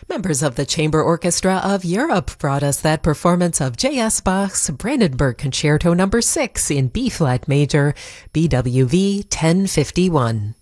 Members of the Chamber Orchestra of Europe brought us that performance of J.S. Bach's Brandenburg Concerto No. 6 in B-flat major, BWV 1051.